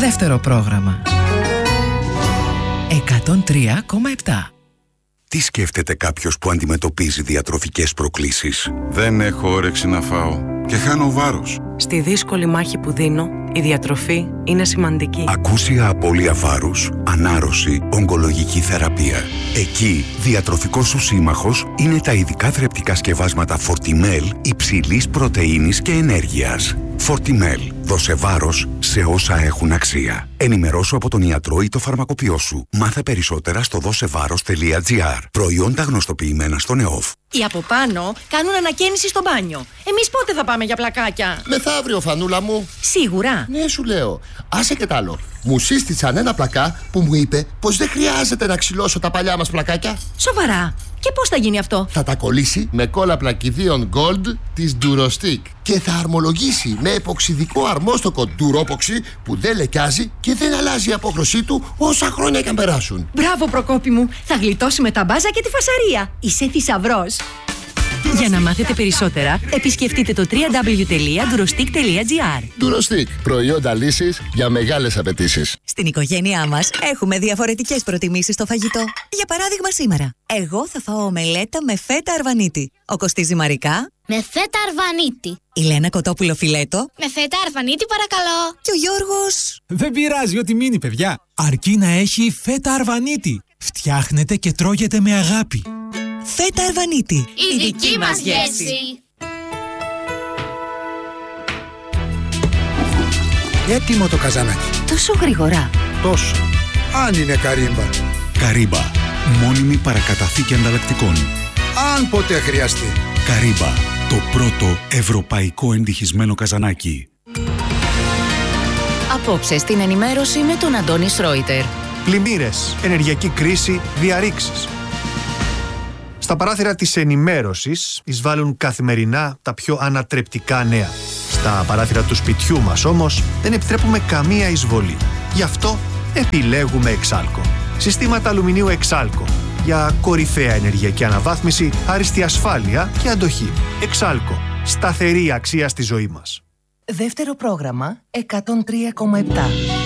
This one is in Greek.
Δεύτερο πρόγραμμα. 103,7. Τι σκέφτεται κάποιος που αντιμετωπίζει διατροφικές προκλήσεις? Δεν έχω όρεξη να φάω και χάνω βάρος. Στη δύσκολη μάχη που δίνω, η διατροφή είναι σημαντική. Ακούσια απώλεια βάρους, ανάρρωση, ογκολογική θεραπεία. Εκεί, διατροφικός σου σύμμαχος είναι τα ειδικά θρεπτικά σκευάσματα Fortimel υψηλής πρωτεΐνης και ενέργειας. Fortimel. Δώσε βάρος σε όσα έχουν αξία. Ενημερώσου από τον ιατρό ή το φαρμακοποιό σου. Μάθε περισσότερα στο δώσεβάρος.gr. Προϊόντα γνωστοποιημένα στον ΕΟΦ. Οι από πάνω κάνουν ανακαίνιση στο μπάνιο. Εμείς πότε θα πάμε για πλακάκια? Μεθαύριο, Φανούλα μου. Σίγουρα? Ναι, σου λέω. Άσε και τ' άλλο. Μου σύστησαν ένα πλακά που μου είπε πως δεν χρειάζεται να ξυλώσω τα παλιά μας πλακάκια. Σοβαρά? Και πώς θα γίνει αυτό? Θα τα κολλήσει με κόλλα πλακιδίων Gold της Durostick και θα αρμολογήσει με εποξιδικό αρμόστοκο Duropoxy που δεν λεκιάζει και δεν αλλάζει η απόχρωσή του όσα χρόνια και αν περάσουν. Μπράβο, Προκόπη μου. Θα γλιτώσουμε τα μπάζα και τη φασαρία. Είσαι θησαυρός. Για να μάθετε περισσότερα, επισκεφτείτε το www.durostick.gr. Durostick. Προϊόντα λύσης για μεγάλες απαιτήσεις. Στην οικογένειά μας έχουμε διαφορετικές προτιμήσεις στο φαγητό. Για παράδειγμα σήμερα, εγώ θα φάω ομελέτα με φέτα αρβανίτη. Ο Κωστής Ζυμαρικά με φέτα αρβανίτη. Η Λένα Κοτόπουλο φιλέτο με φέτα αρβανίτη, παρακαλώ. Και ο Γιώργος. Δεν πειράζει ό,τι μείνει, παιδιά. Αρκεί να έχει φέτα αρβανίτη. Φτιάχνεται και τρώγεται με αγάπη. Φέτα αρβανίτη. Η δική μας γεύση. Έτοιμο το καζανάκι. Τόσο γρήγορα? Τόσο. Αν είναι καρύμπα. Καρύμπα. Μόνιμη παρακαταθήκη ανταλλακτικών. Αν ποτέ χρειαστεί. Καρύμπα. Το πρώτο ευρωπαϊκό εντυχισμένο καζανάκι. Απόψε στην ενημέρωση με τον Αντώνη Σρόιτερ. Πλημμύρες, ενεργειακή κρίση, διαρρήξεις. Στα παράθυρα της ενημέρωσης εισβάλλουν καθημερινά τα πιο ανατρεπτικά νέα. Στα παράθυρα του σπιτιού μας όμως δεν επιτρέπουμε καμία εισβολή. Γι' αυτό επιλέγουμε Εξάλκο. Συστήματα αλουμινίου Εξάλκο. Για κορυφαία ενεργειακή αναβάθμιση, άριστη ασφάλεια και αντοχή. Εξάλκο. Σταθερή αξία στη ζωή μας. Δεύτερο πρόγραμμα 103,7.